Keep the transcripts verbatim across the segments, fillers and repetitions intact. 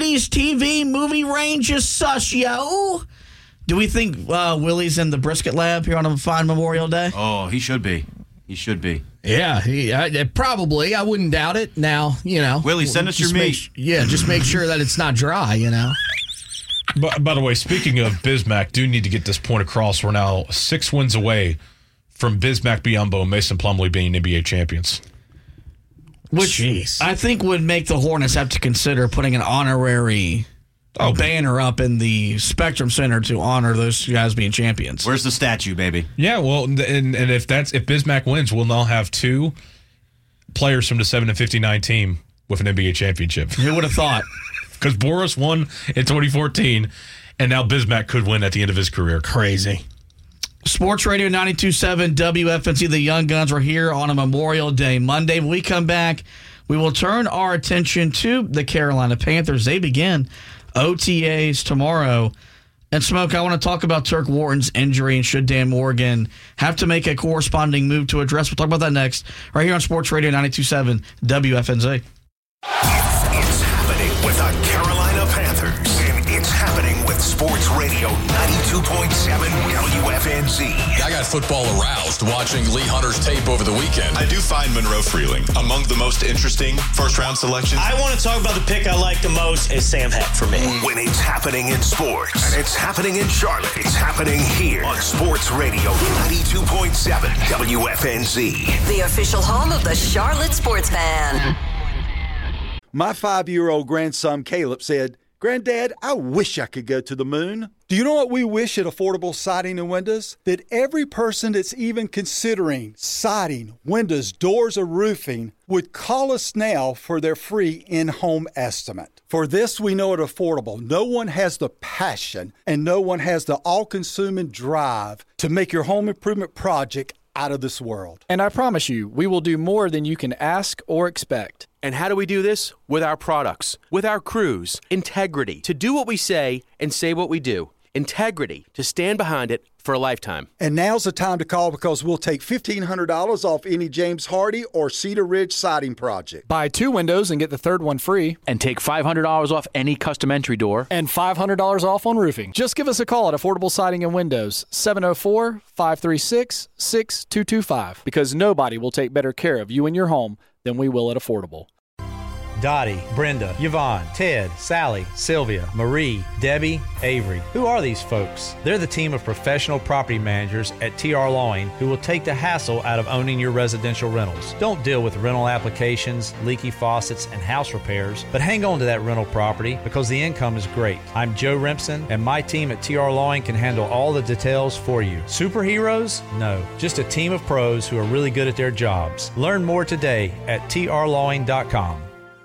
Willie's T V movie range is sus, yo. Do we think uh, Willie's in the brisket lab here on a fine Memorial Day? Oh, he should be. He should be. Yeah, he, I, probably. I wouldn't doubt it. Now, you know. Willie, send us your meat. Make, yeah, just make sure that it's not dry, you know. But, by the way, speaking of Bismack, do need to get this point across. We're now six wins away from Bismack Biyombo and Mason Plumlee being N B A champions. Which Jeez. I think would make the Hornets have to consider putting an honorary oh, banner up in the Spectrum Center to honor those guys being champions. Where's the statue, baby? Yeah, well, and, and if that's if Bismack wins, we'll now have two players from the seven and fifty-nine team with an N B A championship. Who would have thought? Because Boris won in twenty fourteen, and now Bismack could win at the end of his career. Crazy. Sports Radio ninety-two point seven W F N Z. The Young Guns are here on a Memorial Day Monday. When we come back, we will turn our attention to the Carolina Panthers. They begin O T As tomorrow. And, Smoke, I want to talk about Turk Wharton's injury and should Dan Morgan have to make a corresponding move to address. We'll talk about that next, right here on Sports Radio ninety-two point seven W F N Z. It's happening with the Carolina Panthers, and it's happening with Sports Radio ninety-two point seven W F N Z. I got football aroused watching Lee Hunter's tape over the weekend. I do find Monroe Freeling among the most interesting first-round selections. I want to talk about the pick I like the most is Sam Heck for me. When it's happening in sports, and it's happening in Charlotte, it's happening here on Sports Radio ninety-two point seven W F N Z. The official home of the Charlotte Sports Fan. My five-year-old grandson, Caleb, said, "Granddad, I wish I could go to the moon." Do you know what we wish at Affordable Siding and Windows? That every person that's even considering siding, windows, doors, or roofing would call us now for their free in-home estimate. For this, we know it affordable. No one has the passion and no one has the all-consuming drive to make your home improvement project out of this world. And I promise you, we will do more than you can ask or expect. And how do we do this? With our products, with our crews, integrity, to do what we say and say what we do. Integrity, to stand behind it for a lifetime. And now's the time to call because we'll take fifteen hundred dollars off any James Hardy or Cedar Ridge siding project. Buy two windows and get the third one free. And take five hundred dollars off any custom entry door. And five hundred dollars off on roofing. Just give us a call at Affordable Siding and Windows, seven oh four, five three six, six two two five. Because nobody will take better care of you and your home than we will at Affordable. Dottie, Brenda, Yvonne, Ted, Sally, Sylvia, Marie, Debbie, Avery. Who are these folks? They're the team of professional property managers at T R Lawing who will take the hassle out of owning your residential rentals. Don't deal with rental applications, leaky faucets, and house repairs, but hang on to that rental property because the income is great. I'm Joe Rimpson, and my team at T R Lawing can handle all the details for you. Superheroes? No, just a team of pros who are really good at their jobs. Learn more today at T R lawing dot com.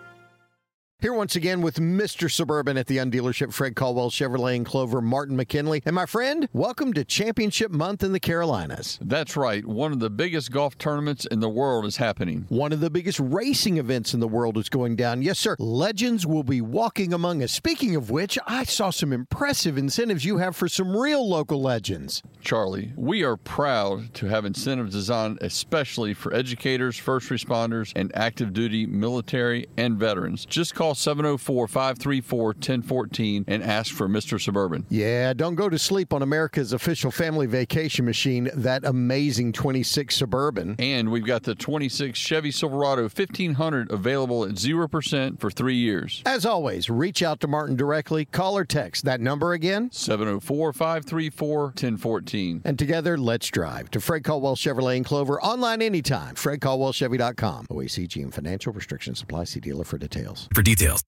Here once again with Mister Suburban at the Undealership, Fred Caldwell Chevrolet in Clover, Martin McKinley. And my friend, welcome to Championship Month in the Carolinas. That's right. One of the biggest golf tournaments in the world is happening. One of the biggest racing events in the world is going down. Yes, sir. Legends will be walking among us. Speaking of which, I saw some impressive incentives you have for some real local legends. Charlie, we are proud to have incentives designed especially for educators, first responders, and active duty military and veterans. Just call seven oh four, five three four, one oh one four and ask for Mister Suburban. Yeah, don't go to sleep on America's official family vacation machine, that amazing twenty-six Suburban. And we've got the twenty-six Chevy Silverado fifteen hundred available at zero percent for three years. As always, reach out to Martin directly. Call or text. That number again? seven oh four, five three four, one oh one four. And together, let's drive to Fred Caldwell Chevrolet in Clover. Online anytime. Fred Caldwell Chevy dot com. O A C G and financial restrictions apply. See dealer for details. For details.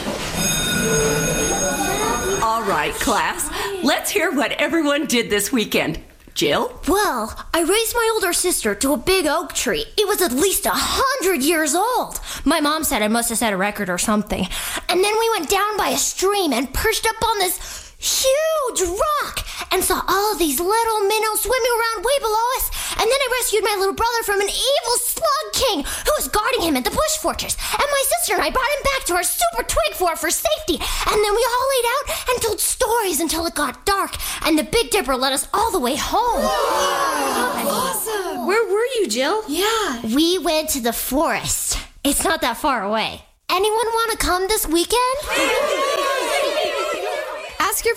All right, class. Let's hear what everyone did this weekend. Jill? Well, I raised my older sister to a big oak tree. It was at least a hundred years old. My mom said I must have set a record or something. And then we went down by a stream and perched up on this huge rock and saw all of these little minnows swimming around way below us. And then I rescued my little brother from an evil slug king who was guarding him at the bush fortress. And my sister and I brought him back to our super twig fort for safety. And then we all laid out and told stories until it got dark. And the Big Dipper led us all the way home. Wow, awesome. Where were you, Jill? Yeah. We went to the forest. It's not that far away. Anyone want to come this weekend?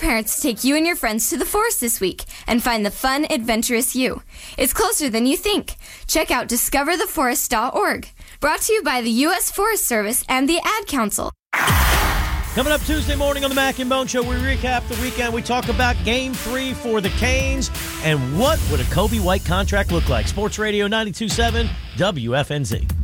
parents to take you and your friends to the forest this week and find the fun, adventurous you. It's closer than you think. Check out discover the forest dot org. Brought to you by the U S Forest Service and the Ad Council. Coming up Tuesday morning on the Mac and Bone Show, we recap the weekend. We talk about Game three for the Canes and what would a Kobe White contract look like. Sports Radio ninety-two point seven W F N Z.